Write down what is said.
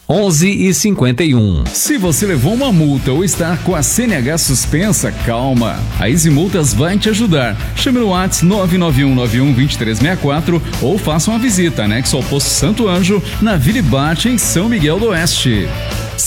11h51. Se você levou uma multa ou está com a CNH suspensa, calma. A Easy Multas vai te ajudar. Chame no WhatsApp 991912364 ou faça uma visita anexo ao Posto Santo Anjo, na Vila Ibate, em São Miguel do Oeste.